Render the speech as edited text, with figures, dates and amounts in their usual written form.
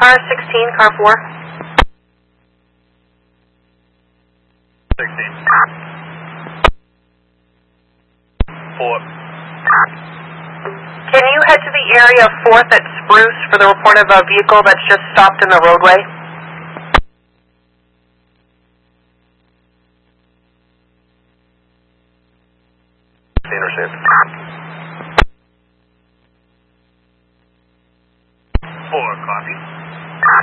car 16, car 4. 16. 4. Can you head to the area of 4th at Spruce for the report of a vehicle that's just stopped in the roadway? Intercept. 4, copy.